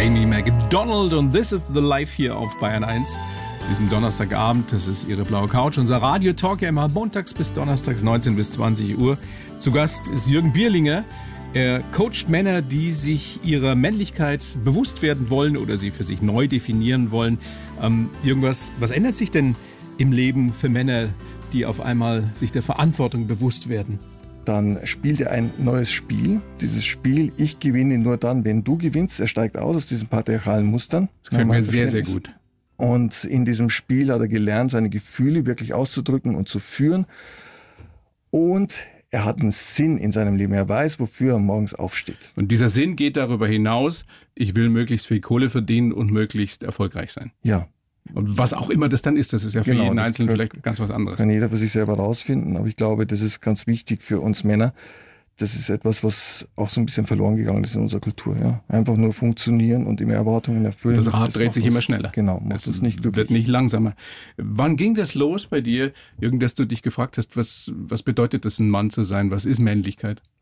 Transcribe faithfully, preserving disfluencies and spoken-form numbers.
Amy Macdonald und This is the Life hier auf Bayern eins. Diesen Donnerstagabend, das ist Ihre blaue Couch, unser Radio-Talk, ja immer montags bis donnerstags neunzehn bis zwanzig Uhr. Zu Gast ist Jürgen Bierlinger. Er coacht Männer, die sich ihrer Männlichkeit bewusst werden wollen oder sie für sich neu definieren wollen. Ähm, irgendwas, was ändert sich denn im Leben für Männer, die auf einmal sich der Verantwortung bewusst werden? Dann spielt er ein neues Spiel. Dieses Spiel, ich gewinne nur dann, wenn du gewinnst. Er steigt aus aus diesen patriarchalen Mustern. Das gefällt mir sehr, sehr gut. Und in diesem Spiel hat er gelernt, seine Gefühle wirklich auszudrücken und zu führen. Und er hat einen Sinn in seinem Leben. Er weiß, wofür er morgens aufsteht. Und dieser Sinn geht darüber hinaus, ich will möglichst viel Kohle verdienen und möglichst erfolgreich sein. Ja. Und was auch immer das dann ist, das ist ja für genau, jeden Einzelnen kann, vielleicht ganz was anderes. Kann jeder für sich selber rausfinden, aber ich glaube, das ist ganz wichtig für uns Männer. Das ist etwas, was auch so ein bisschen verloren gegangen ist in unserer Kultur. Ja. Einfach nur funktionieren und immer Erwartungen erfüllen. Das Rad das dreht sich uns, immer schneller. Genau, macht uns nicht glücklich. Wird nicht langsamer. Wann ging das los bei dir, Jürgen, dass du dich gefragt hast, was, was bedeutet das, ein Mann zu sein? Was ist Männlichkeit?